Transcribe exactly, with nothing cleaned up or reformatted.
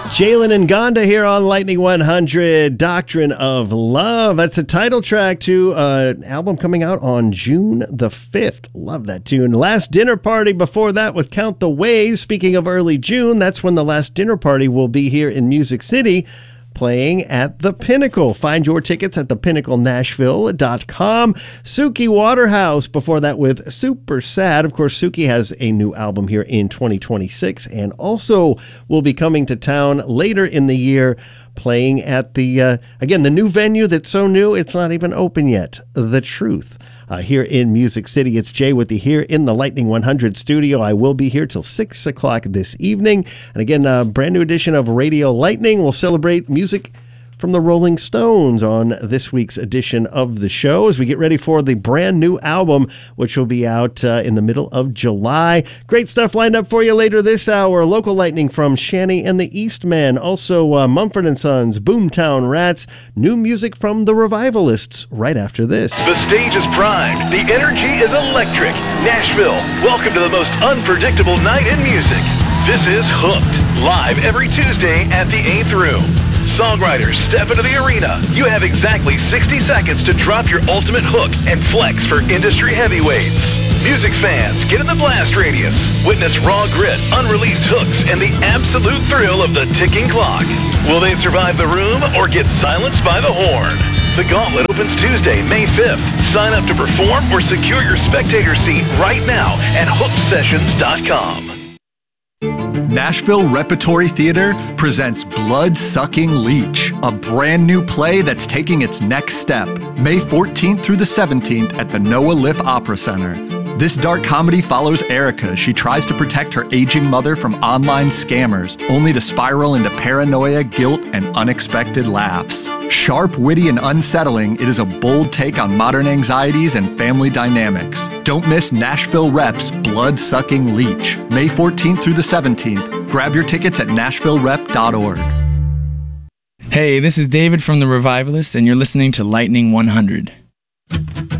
Jalen and Gonda here on Lightning one hundred, Doctrine of Love. That's the title track to uh, an album coming out on June the fifth. Love that tune. Last Dinner Party before that with Count the Ways. Speaking of early June, that's when the Last Dinner Party will be here in Music City, playing at the Pinnacle. Find your tickets at the pinnacle nashville dot com. Suki Waterhouse before that with Super Sad. Of course, Suki has a new album here in twenty twenty-six and also will be coming to town later in the year, playing at the, uh, again, the new venue that's so new it's not even open yet, The Truth. Uh, here in Music City. It's Jay with you here in the Lightning one hundred studio. I will be here till six o'clock this evening. And again, a brand new edition of Radio Lightning. We'll celebrate music from the Rolling Stones on this week's edition of the show as we get ready for the brand new album, which will be out uh, in the middle of July. Great stuff lined up for you later this hour. Local Lightning from Shanny and the Eastmen. Also, uh, Mumford and Sons, Boomtown Rats. New music from the Revivalists right after this. The stage is primed. The energy is electric. Nashville, welcome to the most unpredictable night in music. This is Hooked, live every Tuesday at the eighth Room. Songwriters, step into the arena. You have exactly sixty seconds to drop your ultimate hook and flex for industry heavyweights. Music fans, get in the blast radius. Witness raw grit, unreleased hooks, and the absolute thrill of the ticking clock. Will they survive the room or get silenced by the horn? The Gauntlet opens Tuesday, May fifth. Sign up to perform or secure your spectator seat right now at hooked sessions dot com. Nashville Repertory Theater presents Blood-Sucking Leech, a brand new play that's taking its next step, May fourteenth through the seventeenth at the Noah Liff Opera Center. This dark comedy follows Erica as she tries to protect her aging mother from online scammers, only to spiral into paranoia, guilt, and unexpected laughs. Sharp, witty, and unsettling, it is a bold take on modern anxieties and family dynamics. Don't miss Nashville Rep's Blood-Sucking Leech, May fourteenth through the seventeenth. Grab your tickets at nashville rep dot org. Hey, this is David from The Revivalists, and you're listening to Lightning one hundred.